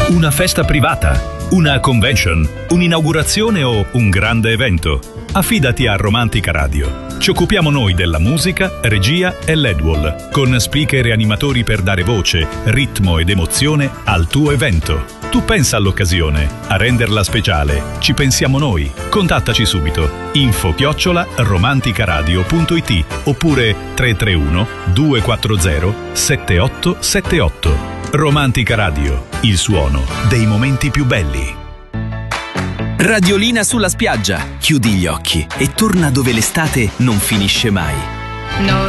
Una festa privata, una convention, un'inaugurazione o un grande evento? Affidati a Romantica Radio. Ci occupiamo noi della musica, regia e LED-wall, con speaker e animatori per dare voce, ritmo ed emozione al tuo evento. Tu pensa all'occasione, a renderla speciale, ci pensiamo noi. Contattaci subito. info@romanticaradio.it oppure 331 240 7878. Romantica Radio, il suono dei momenti più belli. Radiolina sulla spiaggia. Chiudi gli occhi e torna dove l'estate non finisce mai. No.